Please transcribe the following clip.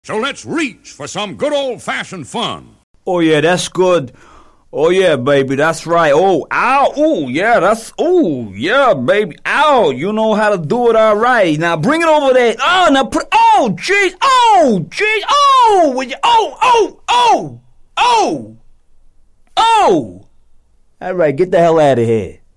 So let's reach for some good old-fashioned fun. Oh, yeah, that's good. Oh, yeah, baby, that's right. Oh, ow, oh, yeah, baby. Ow, you know how to do it all right. Now bring it over there. Oh, now put, oh, jeez, oh. All right, get the hell out of here.